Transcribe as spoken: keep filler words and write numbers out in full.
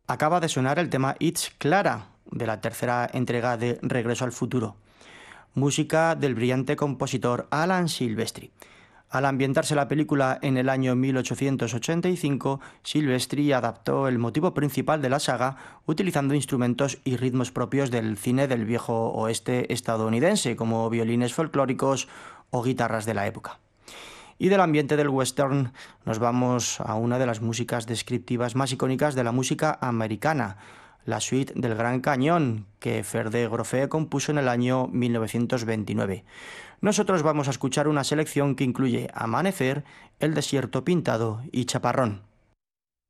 Acaba de sonar el tema It's Clara, de la tercera entrega de Regreso al Futuro. Música del brillante compositor Alan Silvestri. Al ambientarse la película en el año mil ochocientos ochenta y cinco, Silvestri adaptó el motivo principal de la saga utilizando instrumentos y ritmos propios del cine del viejo oeste estadounidense, como violines folclóricos o guitarras de la época. Y del ambiente del western nos vamos a una de las músicas descriptivas más icónicas de la música americana, la suite del Gran Cañón, que Ferde Grofe compuso en el año mil novecientos veintinueve. Nosotros vamos a escuchar una selección que incluye Amanecer, El desierto pintado y Chaparrón.